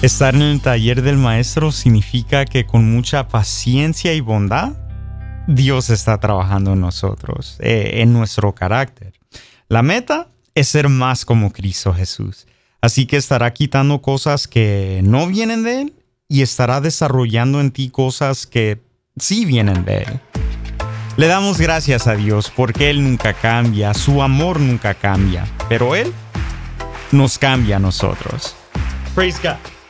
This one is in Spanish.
Estar en el taller del maestro significa que con mucha paciencia y bondad, Dios está trabajando en nosotros, en nuestro carácter. La meta es ser más como Cristo Jesús. Así que estará quitando cosas que no vienen de Él y estará desarrollando en ti cosas que sí vienen de Él. Le damos gracias a Dios porque Él nunca cambia, su amor nunca cambia, pero Él nos cambia a nosotros. Praise God.